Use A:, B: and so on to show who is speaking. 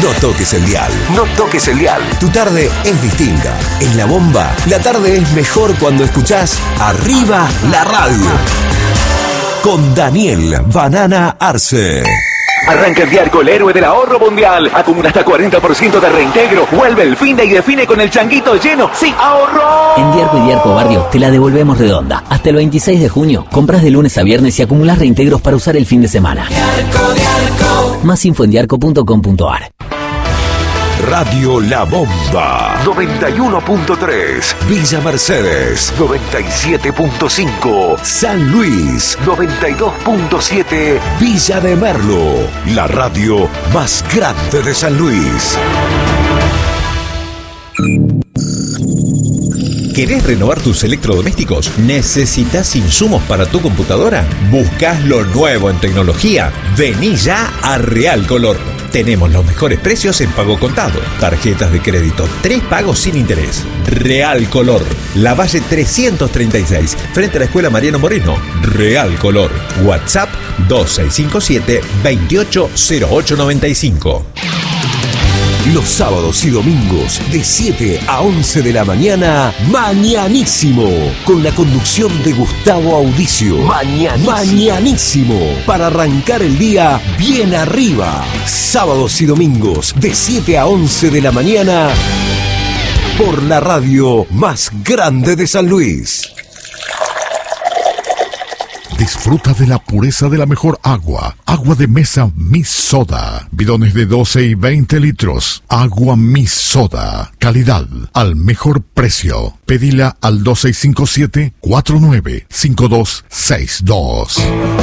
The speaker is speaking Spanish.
A: No toques el dial. No toques el dial. Tu tarde es distinta. En La Bomba, la tarde es mejor cuando escuchás Arriba la Radio. Con Daniel Banana Arce.
B: Arranca en Diarco, el héroe del ahorro mundial. Acumula hasta 40% de reintegro. Vuelve el fin de y define con el changuito lleno. ¡Sí, ahorro!
C: En Diarco y Diarco Barrio te la devolvemos redonda. Hasta el 26 de junio, compras de lunes a viernes y acumulas reintegros para usar el fin de semana. Diarco. Más info en diarco.com.ar.
A: Radio La Bomba 91.3, Villa Mercedes 97.5, San Luis 92.7, Villa de Merlo, la radio más grande de San Luis.
D: ¿Querés renovar tus electrodomésticos? ¿Necesitas insumos para tu computadora? ¿Buscas lo nuevo en tecnología? Vení ya a Real Color. Tenemos los mejores precios en pago contado, tarjetas de crédito, 3 pagos sin interés. Real Color, Lavalle 336, frente a la Escuela Mariano Moreno. Real Color, WhatsApp 2657-280895.
A: Los sábados y domingos de 7 a 11 de la mañana, Mañanísimo, con la conducción de Gustavo Audicio. Mañanísimo, para arrancar el día bien arriba. Sábados y domingos de 7 a 11 de la mañana, por la radio más grande de San Luis.
E: Disfruta de la pureza de la mejor agua. Agua de mesa Miss Soda. Bidones de 12 y 20 litros. Agua Miss Soda. Calidad al mejor precio. Pedila al 2657-495262.